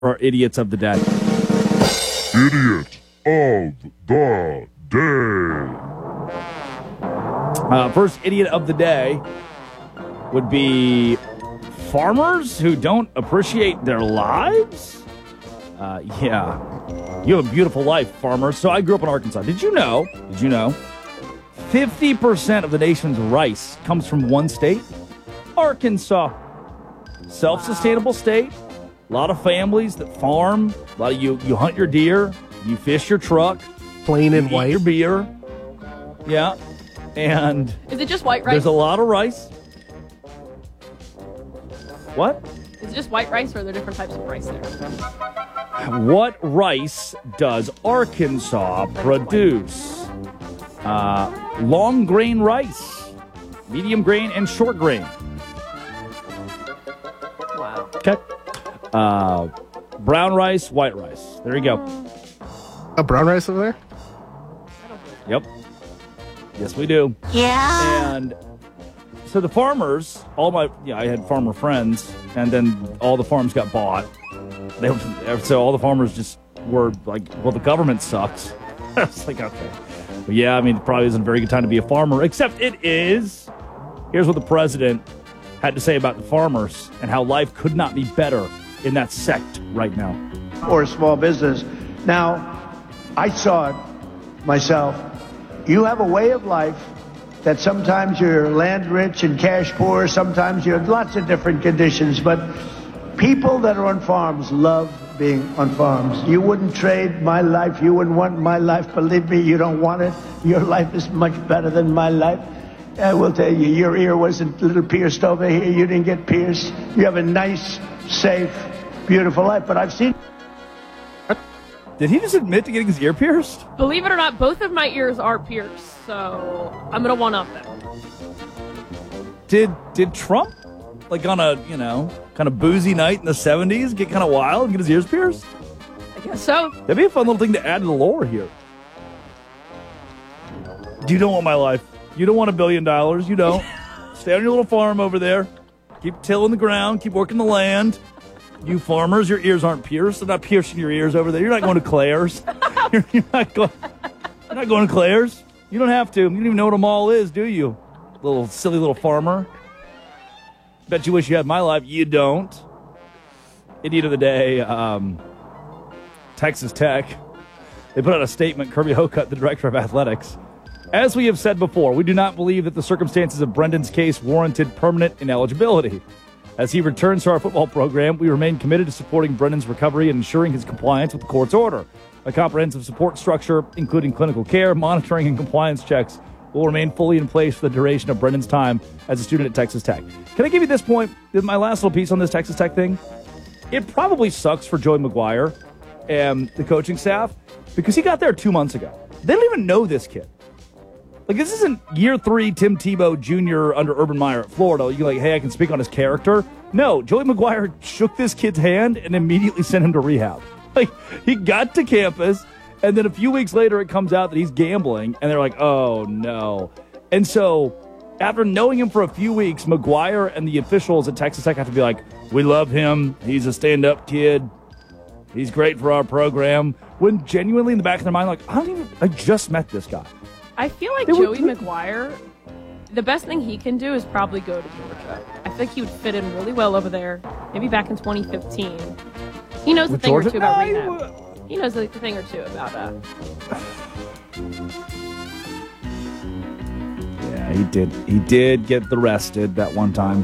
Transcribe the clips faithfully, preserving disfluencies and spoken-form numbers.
Our idiots of the day. Idiot of the day. Uh, first idiot of the day would be farmers who don't appreciate their lives. Uh, yeah, you have a beautiful life, farmers. So I grew up in Arkansas. Did you know? Did you know? fifty percent of the nation's rice comes from one state, Arkansas. Self-sustainable state. A lot of families that farm. A lot of you, you hunt your deer. You fish your truck. Plain and you white. Eat your beer. Yeah. And is it just white rice? There's a lot of rice. What? Is it just white rice, or are there different types of rice there? What rice does Arkansas produce? Uh, long grain rice, medium grain, and short grain. Wow. Okay. Uh, brown rice, white rice. There you go. A brown rice over there? Yep. Yes, we do. Yeah. And so the farmers, all my, yeah, I had farmer friends, and then all the farms got bought. They were, so all the farmers just were like, well, the government sucks. I was like, okay. But yeah, I mean, it probably isn't a very good time to be a farmer, except it is. Here's what the president had to say about the farmers and how life could not be better in that sect right now. Or a small business. Now, I saw it myself. You have a way of life that sometimes you're land rich and cash poor, sometimes you're lots of different conditions, but people that are on farms love being on farms. You wouldn't trade my life, you wouldn't want my life, believe me, you don't want it. Your life is much better than my life. I will tell you, your ear wasn't a little pierced over here, you didn't get pierced. You have a nice, safe, beautiful life, but I've seen... Did he just admit to getting his ear pierced? Believe it or not, both of my ears are pierced, so I'm going to one-up them. Did did Trump, like on a, you know, kind of boozy night in the seventies, get kind of wild and get his ears pierced? I guess so. That'd be a fun little thing to add to the lore here. You don't want my life. You don't want a billion dollars. You don't. Stay on your little farm over there. Keep tilling the ground. Keep working the land. You farmers, your ears aren't pierced. They're not piercing your ears over there. You're not going to Claire's. You're, you're, not going, you're not going to Claire's. You don't have to. You don't even know what a mall is, do you? Little silly little farmer. Bet you wish you had my life. You don't. Idiot of the day, um, Texas Tech. They put out a statement, Kirby Hocutt, the director of athletics. As we have said before, we do not believe that the circumstances of Brendan's case warranted permanent ineligibility. As he returns to our football program, we remain committed to supporting Brendan's recovery and ensuring his compliance with the court's order. A comprehensive support structure, including clinical care, monitoring, and compliance checks, will remain fully in place for the duration of Brendan's time as a student at Texas Tech. Can I give you this point, my last little piece on this Texas Tech thing? It probably sucks for Joey McGuire and the coaching staff because he got there two months ago. They don't even know this kid. Like, this isn't year three Tim Tebow Junior under Urban Meyer at Florida. You're like, hey, I can speak on his character. No, Joey McGuire shook this kid's hand and immediately sent him to rehab. Like, he got to campus, and then a few weeks later it comes out that he's gambling, and they're like, oh, no. And so, after knowing him for a few weeks, McGuire and the officials at Texas Tech have to be like, we love him. He's a stand-up kid. He's great for our program. When genuinely in the back of their mind, like, I don't even, I just met this guy. I feel like They were- Joey McGuire, the best thing he can do is probably go to Georgia. I feel like he would fit in really well over there. Maybe back in twenty fifteen. He knows a With thing Georgia? or two about No, he rehab. would- He knows a thing or two about uh Yeah, he did. He did get arrested that one time.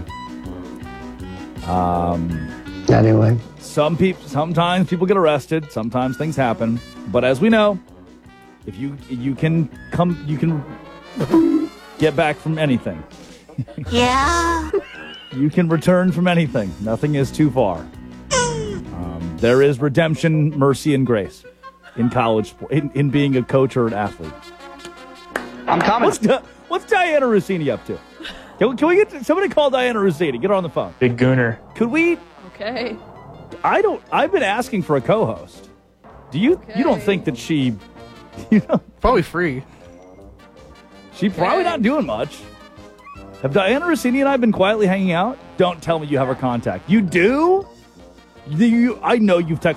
Um, Anyway. some people, sometimes people get arrested. Sometimes things happen. But as we know, if you you can come, you can get back from anything. Yeah. You can return from anything. Nothing is too far. Um, there is redemption, mercy, and grace in college, in, in being a coach or an athlete. I'm coming. What's, Di- what's Diana Rossini up to? Can, we- can we get somebody call Diana Rossini? Get her on the phone. Big Gooner. Could we? Okay. I don't. I've been asking for a co-host. Do you? You don't Okay. think that she? You know, Probably free. she probably Okay. not doing much. Have Diana Rossini and I been quietly hanging out? Don't tell me you have her contact. You do? Do you, I know you've texted